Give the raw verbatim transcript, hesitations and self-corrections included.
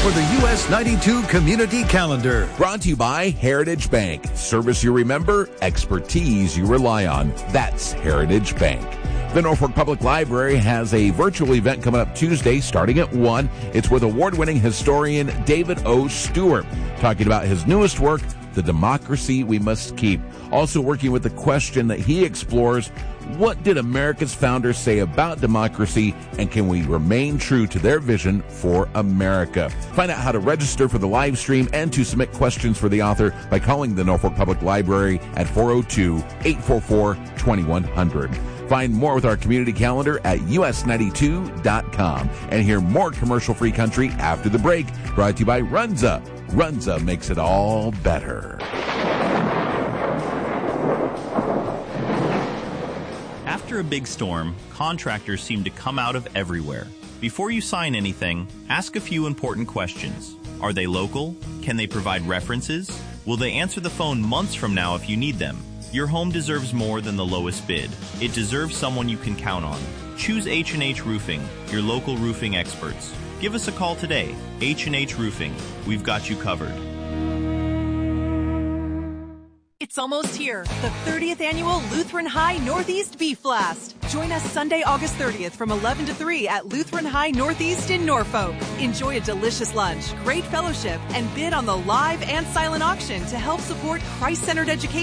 for the U S ninety-two Community Calendar. Brought to you by Heritage Bank. Service you remember, expertise you rely on. That's Heritage Bank. The Norfolk Public Library has a virtual event coming up Tuesday starting at one. It's with award-winning historian David O. Stewart, talking about his newest work, The Democracy We Must Keep. Also working with the question that he explores, what did America's founders say about democracy, and can we remain true to their vision for America? Find out how to register for the live stream and to submit questions for the author by calling the Norfolk Public Library at four oh two, eight four four, two one zero zero. Find more with our community calendar at U S ninety-two dot com and hear more commercial-free country after the break, brought to you by Runza. Runza makes it all better. After a big storm, contractors seem to come out of everywhere. Before you sign anything, ask a few important questions. Are they local? Can they provide references? Will they answer the phone months from now if you need them? Your home deserves more than the lowest bid. It deserves someone you can count on. Choose H and H Roofing, your local roofing experts. Give us a call today. H and H Roofing. We've got you covered. It's almost here, the thirtieth Annual Lutheran High Northeast Beef Blast. Join us Sunday, August thirtieth from eleven to three at Lutheran High Northeast in Norfolk. Enjoy a delicious lunch, great fellowship, and bid on the live and silent auction to help support Christ-centered education